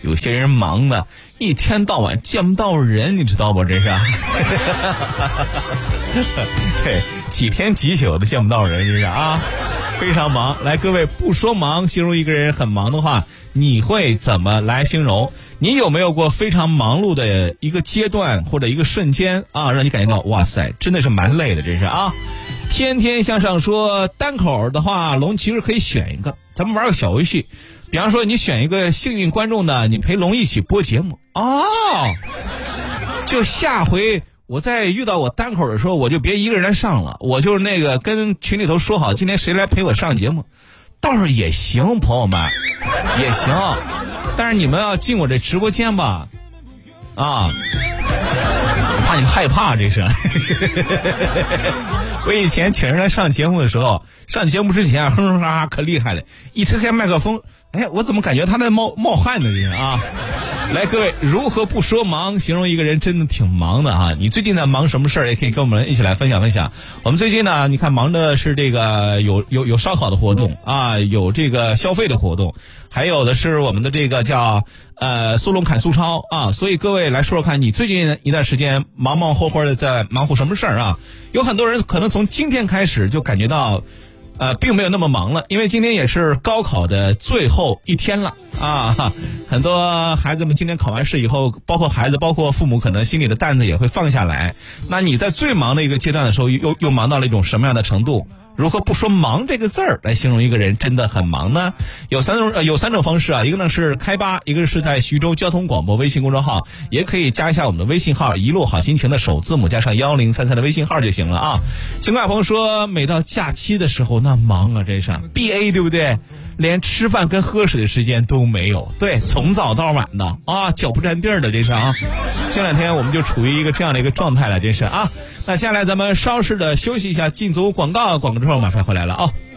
有些人忙的一天到晚见不到人，你知道不？这是对，几天几宿都见不到人，这是啊，非常忙。来，各位，不说忙，形容一个人很忙的话，你会怎么来形容？你有没有过非常忙碌的一个阶段或者一个瞬间啊，让你感觉到哇塞，真的是蛮累的，真是啊。天天向上说单口的话，龙其实可以选一个，咱们玩个小游戏，比方说你选一个幸运观众呢，你陪龙一起播节目哦，就下回我再遇到我单口的时候，我就别一个人来上了，我就是那个跟群里头说好，今天谁来陪我上节目，倒是也行，朋友们也行，但是你们要进我这直播间吧，啊，怕你们害怕，这是。我以前请人来上节目的时候，上节目之前哼哼哈哈可厉害了，一推开麦克风，哎，我怎么感觉他在冒汗呢？这是啊。来，各位，如何不说忙形容一个人真的挺忙的啊？你最近在忙什么事儿？也可以跟我们一起来分享分享。我们最近呢，你看忙的是这个有烧烤的活动啊，有这个消费的活动，还有的是我们的这个叫速龙砍速超啊。所以各位来说说看，你最近一段时间忙忙活活的在忙活什么事儿啊？有很多人可能从今天开始就感觉到并没有那么忙了，因为今天也是高考的最后一天了啊！很多孩子们今天考完试以后，包括孩子，包括父母，可能心里的担子也会放下来。那你在最忙的一个阶段的时候，又忙到了一种什么样的程度？如何不说忙这个字儿来形容一个人真的很忙呢？有三种方式啊，一个呢是开吧，一个是在徐州交通广播微信公众号，也可以加一下我们的微信号，一路好心情的首字母加上1033的微信号就行了啊。情感朋友说，每到假期的时候那忙啊，真是 BA 对不对？连吃饭跟喝水的时间都没有，对，从早到晚的啊，脚不沾地儿的，这是啊。这两天我们就处于一个这样的一个状态了，真是啊。那下来咱们稍事的休息一下，进组广告，广告之后马上回来了啊。